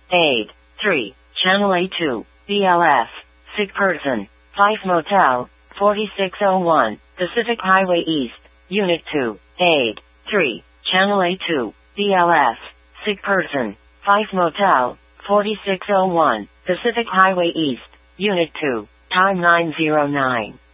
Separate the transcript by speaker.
Speaker 1: Aid. 3. Channel A2, BLF. Sick person. Fife Motel, 4601, Pacific Highway East, Unit 2. Aid. 3. Channel A2, BLF. Sick person. Fife Motel, 4601, Pacific Highway East, Unit 2. Time 909.